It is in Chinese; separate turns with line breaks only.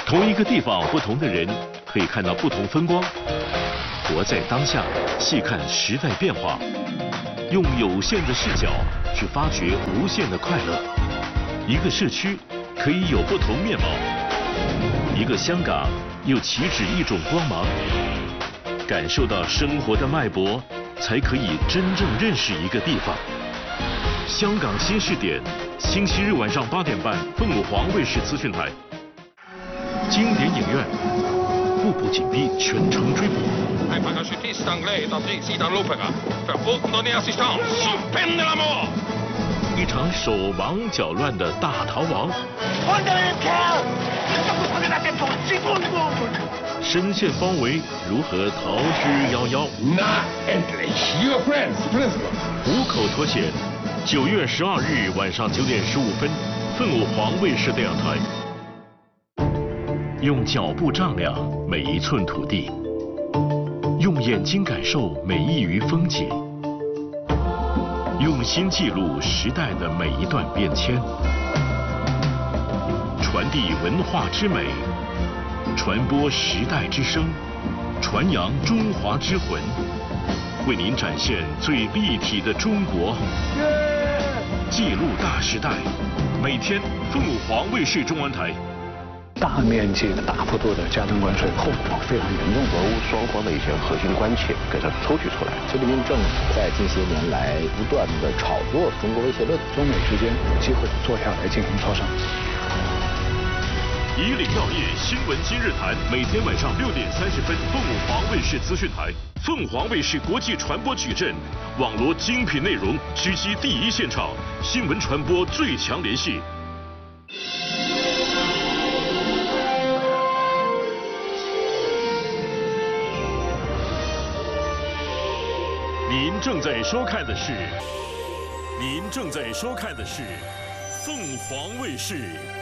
同一个地方，不同的人可以看到不同风光。活在当下，细看时代变化，用有限的视角去发掘无限的快乐。一个市区可以有不同面貌，一个香港又岂止一种光芒。感受到生活的脉搏，才可以真正认识一个地方。香港新视点，星期日晚上8点半，凤凰卫视资讯台。经典影院，步步紧逼，全程追捕。一场手忙脚乱的大逃亡。深陷包围，如何逃之夭夭？虎口脱险。9月12日晚上9点15分，凤凰卫视电视台。用脚步丈量每一寸土地，用眼睛感受每一隅风景，用心记录时代的每一段变迁，传递文化之美，传播时代之声，传扬中华之魂，为您展现最立体的中国，记录大时代。每天凤凰卫视中文台。
大面积的、大幅度的加征关税，后果非常严重。
俄乌双方的一些核心关切给它抽取出来。
习近平政府在近些年来不断的炒作中国威胁论，
中美之间有机会坐下来进行磋商。
以岭药业新闻今日谈，每天晚上6点30分，凤凰卫视资讯台，凤凰卫视国际传播矩阵，网罗精品内容，直击第一现场，新闻传播最强联系。您正在收看的是凤凰卫视。